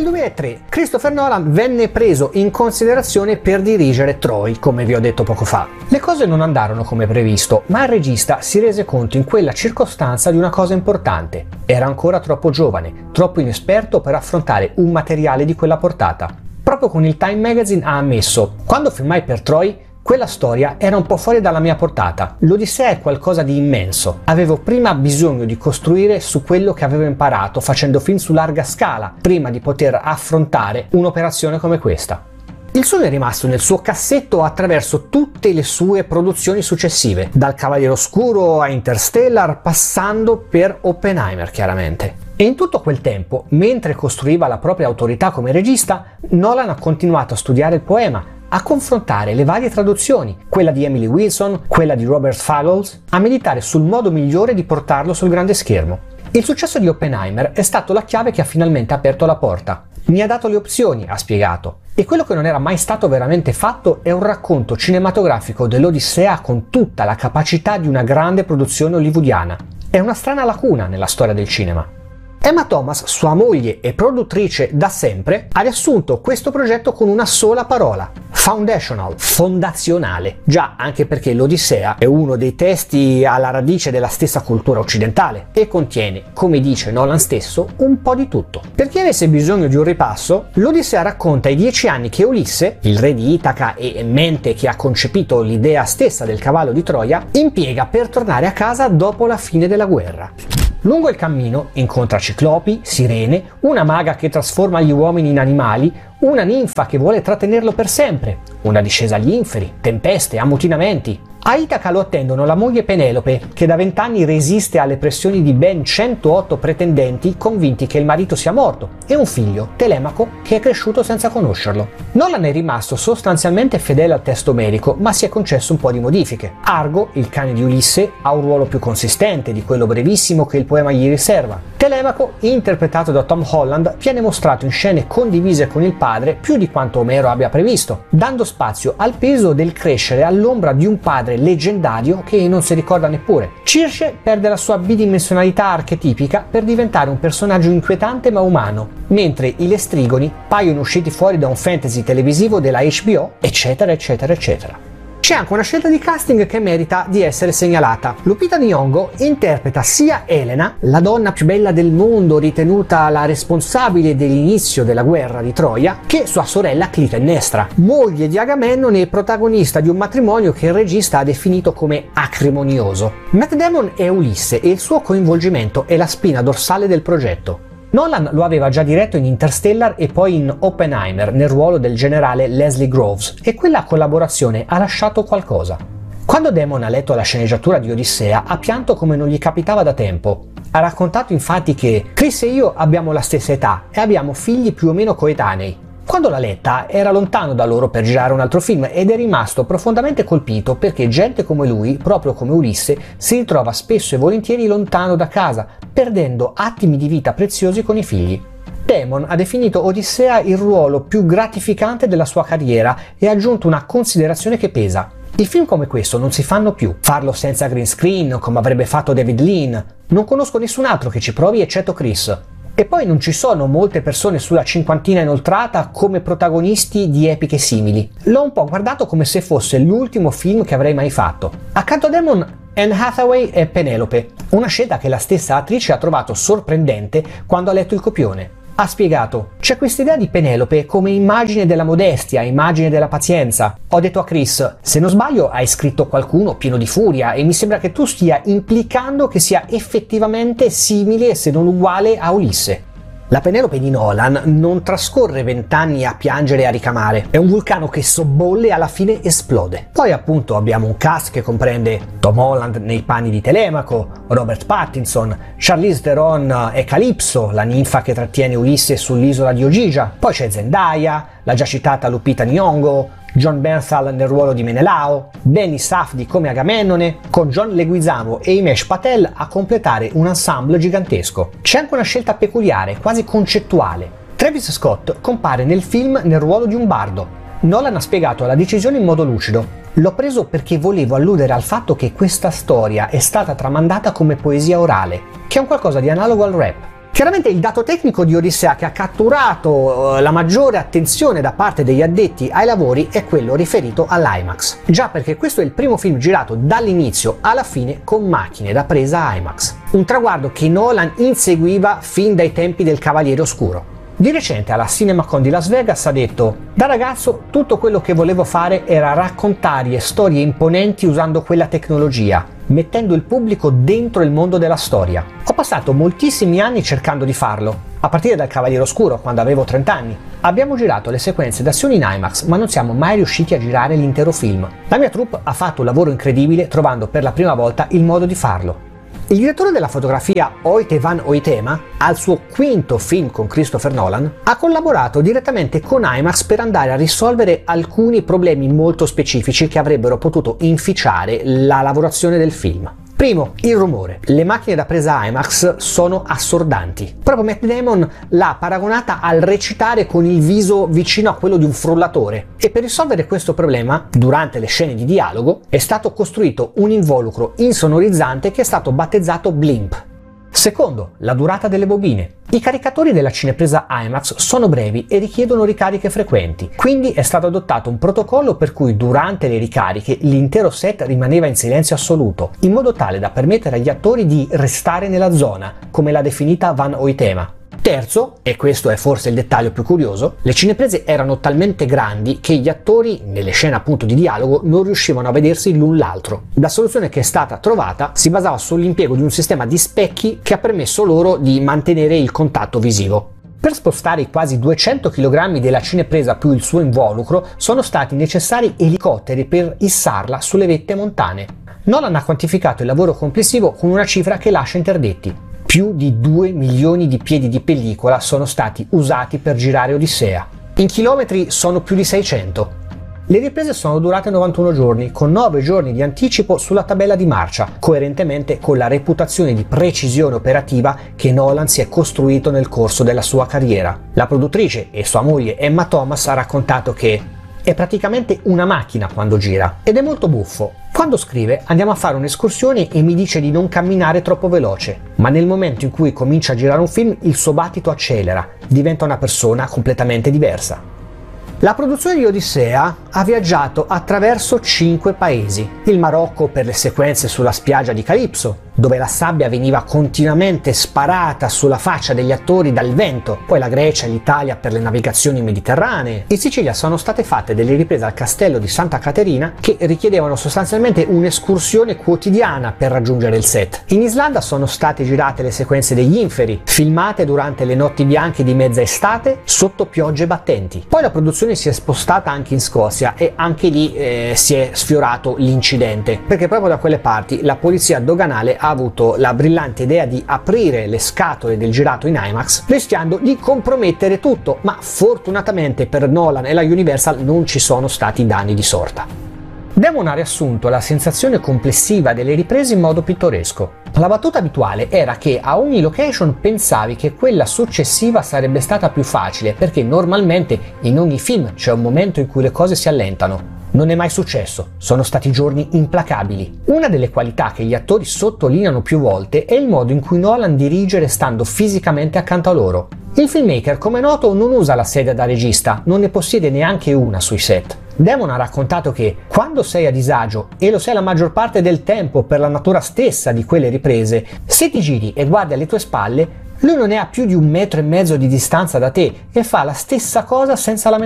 Nel 2003 Christopher Nolan venne preso in considerazione per dirigere Troy, come vi ho detto poco fa. Le cose non andarono come previsto, ma il regista si rese conto in quella circostanza di una cosa importante. Era ancora troppo giovane, troppo inesperto per affrontare un materiale di quella portata. Proprio con il Time Magazine ha ammesso: quando filmai per Troy, quella storia era un po' fuori dalla mia portata. L'Odissea è qualcosa di immenso. Avevo prima bisogno di costruire su quello che avevo imparato facendo film su larga scala, prima di poter affrontare un'operazione come questa. Il sogno è rimasto nel suo cassetto attraverso tutte le sue produzioni successive, dal Cavaliere Oscuro a Interstellar, passando per Oppenheimer chiaramente. E in tutto quel tempo, mentre costruiva la propria autorità come regista, Nolan ha continuato a studiare il poema, a confrontare le varie traduzioni, quella di Emily Wilson, quella di Robert Fagles, a meditare sul modo migliore di portarlo sul grande schermo. Il successo di Oppenheimer è stato la chiave che ha finalmente aperto la porta. Mi ha dato le opzioni, ha spiegato. E quello che non era mai stato veramente fatto è un racconto cinematografico dell'Odissea con tutta la capacità di una grande produzione hollywoodiana. È una strana lacuna nella storia del cinema. Emma Thomas, sua moglie e produttrice da sempre, ha riassunto questo progetto con una sola parola: foundational, fondazionale. Già, anche perché l'Odissea è uno dei testi alla radice della stessa cultura occidentale e contiene, come dice Nolan stesso, un po' di tutto. Per chi avesse bisogno di un ripasso, l'Odissea racconta i 10 anni che Ulisse, il re di Itaca e mente che ha concepito l'idea stessa del cavallo di Troia, impiega per tornare a casa dopo la fine della guerra. Lungo il cammino incontra ciclopi, sirene, una maga che trasforma gli uomini in animali, una ninfa che vuole trattenerlo per sempre, una discesa agli inferi, tempeste, ammutinamenti. A Itaca lo attendono la moglie Penelope, che da 20 anni resiste alle pressioni di ben 108 pretendenti convinti che il marito sia morto, e un figlio, Telemaco, che è cresciuto senza conoscerlo. Nolan è rimasto sostanzialmente fedele al testo omerico, ma si è concesso un po' di modifiche. Argo, il cane di Ulisse, ha un ruolo più consistente di quello brevissimo che il poema gli riserva. Telemaco, interpretato da Tom Holland, viene mostrato in scene condivise con il padre più di quanto Omero abbia previsto, dando spazio al peso del crescere all'ombra di un padre leggendario che non si ricorda neppure. Circe perde la sua bidimensionalità archetipica per diventare un personaggio inquietante ma umano, mentre i Lestrigoni paiono usciti fuori da un fantasy televisivo della HBO, eccetera eccetera eccetera. C'è anche una scelta di casting che merita di essere segnalata. Lupita Nyong'o interpreta sia Elena, la donna più bella del mondo ritenuta la responsabile dell'inizio della guerra di Troia, che sua sorella Clitennestra, moglie di Agamennone e protagonista di un matrimonio che il regista ha definito come acrimonioso. Matt Damon è Ulisse e il suo coinvolgimento è la spina dorsale del progetto. Nolan lo aveva già diretto in Interstellar e poi in Oppenheimer nel ruolo del generale Leslie Groves, e quella collaborazione ha lasciato qualcosa. Quando Damon ha letto la sceneggiatura di Odissea ha pianto come non gli capitava da tempo. Ha raccontato infatti che Chris e io abbiamo la stessa età e abbiamo figli più o meno coetanei. Quando l'ha letta era lontano da loro per girare un altro film ed è rimasto profondamente colpito perché gente come lui, proprio come Ulisse, si ritrova spesso e volentieri lontano da casa, perdendo attimi di vita preziosi con i figli. Damon ha definito Odissea il ruolo più gratificante della sua carriera e ha aggiunto una considerazione che pesa. I film come questo non si fanno più. Farlo senza green screen, come avrebbe fatto David Lean. Non conosco nessun altro che ci provi eccetto Chris. E poi non ci sono molte persone sulla cinquantina inoltrata come protagonisti di epiche simili. L'ho un po' guardato come se fosse l'ultimo film che avrei mai fatto. Accanto a Damon, Anne Hathaway e Penelope, una scelta che la stessa attrice ha trovato sorprendente quando ha letto il copione. Ha spiegato: c'è questa idea di Penelope come immagine della modestia, immagine della pazienza. Ho detto a Chris: se non sbaglio hai scritto qualcuno pieno di furia e mi sembra che tu stia implicando che sia effettivamente simile se non uguale a Ulisse. La Penelope di Nolan non trascorre 20 anni a piangere e a ricamare, è un vulcano che sobbolle e alla fine esplode. Poi appunto abbiamo un cast che comprende Tom Holland nei panni di Telemaco, Robert Pattinson, Charlize Theron e Calypso, la ninfa che trattiene Ulisse sull'isola di Ogygia, poi c'è Zendaya, la già citata Lupita Nyong'o, John Bernthal nel ruolo di Menelao, Benny Safdie come Agamennone, con John Leguizamo e Himesh Patel a completare un ensemble gigantesco. C'è anche una scelta peculiare, quasi concettuale. Travis Scott compare nel film nel ruolo di un bardo. Nolan ha spiegato la decisione in modo lucido. L'ho preso perché volevo alludere al fatto che questa storia è stata tramandata come poesia orale, che è un qualcosa di analogo al rap. Chiaramente il dato tecnico di Odissea che ha catturato la maggiore attenzione da parte degli addetti ai lavori è quello riferito all'IMAX. Già perché questo è il primo film girato dall'inizio alla fine con macchine da presa IMAX. Un traguardo che Nolan inseguiva fin dai tempi del Cavaliere Oscuro. Di recente alla CinemaCon di Las Vegas ha detto: da ragazzo tutto quello che volevo fare era raccontare storie imponenti usando quella tecnologia, mettendo il pubblico dentro il mondo della storia. Ho passato moltissimi anni cercando di farlo, a partire dal Cavaliere Oscuro quando avevo 30 anni. Abbiamo girato le sequenze d'azione in IMAX, ma non siamo mai riusciti a girare l'intero film. La mia troupe ha fatto un lavoro incredibile trovando per la prima volta il modo di farlo. Il direttore della fotografia Hoyte van Hoytema, al suo quinto film con Christopher Nolan, ha collaborato direttamente con IMAX per andare a risolvere alcuni problemi molto specifici che avrebbero potuto inficiare la lavorazione del film. Primo, il rumore. Le macchine da presa IMAX sono assordanti. Proprio Matt Damon l'ha paragonata al recitare con il viso vicino a quello di un frullatore. E per risolvere questo problema, durante le scene di dialogo, è stato costruito un involucro insonorizzante che è stato battezzato Blimp. Secondo, la durata delle bobine. I caricatori della cinepresa IMAX sono brevi e richiedono ricariche frequenti, quindi è stato adottato un protocollo per cui durante le ricariche l'intero set rimaneva in silenzio assoluto, in modo tale da permettere agli attori di restare nella zona, come l'ha definita Van Hoytema. Terzo, e questo è forse il dettaglio più curioso, le cineprese erano talmente grandi che gli attori, nelle scene appunto di dialogo, non riuscivano a vedersi l'un l'altro. La soluzione che è stata trovata si basava sull'impiego di un sistema di specchi che ha permesso loro di mantenere il contatto visivo. Per spostare i quasi 200 kg della cinepresa più il suo involucro sono stati necessari elicotteri per issarla sulle vette montane. Nolan ha quantificato il lavoro complessivo con una cifra che lascia interdetti. Più di 2 milioni di piedi di pellicola sono stati usati per girare Odissea. In chilometri sono più di 600. Le riprese sono durate 91 giorni, con 9 giorni di anticipo sulla tabella di marcia, coerentemente con la reputazione di precisione operativa che Nolan si è costruito nel corso della sua carriera. La produttrice e sua moglie Emma Thomas ha raccontato che è praticamente una macchina quando gira ed è molto buffo. Quando scrive andiamo a fare un'escursione e mi dice di non camminare troppo veloce, ma nel momento in cui comincia a girare un film il suo battito accelera, diventa una persona completamente diversa. La produzione di Odissea ha viaggiato attraverso 5 paesi. Il Marocco per le sequenze sulla spiaggia di Calipso, dove la sabbia veniva continuamente sparata sulla faccia degli attori dal vento, poi la Grecia e l'Italia per le navigazioni mediterranee. In Sicilia sono state fatte delle riprese al castello di Santa Caterina che richiedevano sostanzialmente un'escursione quotidiana per raggiungere il set. In Islanda sono state girate le sequenze degli inferi, filmate durante le notti bianche di mezza estate sotto piogge battenti. Poi la produzione si è spostata anche in Scozia e anche lì si è sfiorato l'incidente, perché proprio da quelle parti la polizia doganale ha avuto la brillante idea di aprire le scatole del girato in IMAX rischiando di compromettere tutto, ma fortunatamente per Nolan e la Universal non ci sono stati danni di sorta. Damon ha riassunto la sensazione complessiva delle riprese in modo pittoresco. La battuta abituale era che a ogni location pensavi che quella successiva sarebbe stata più facile, perché normalmente in ogni film c'è un momento in cui le cose si allentano. Non è mai successo, sono stati giorni implacabili. Una delle qualità che gli attori sottolineano più volte è il modo in cui Nolan dirige restando fisicamente accanto a loro. Il filmmaker, come è noto, non usa la sedia da regista, non ne possiede neanche una sui set. Damon ha raccontato che quando sei a disagio, e lo sei la maggior parte del tempo per la natura stessa di quelle riprese, se ti giri e guardi alle tue spalle, lui non è a più di 1,5 metri di distanza da te e fa la stessa cosa senza la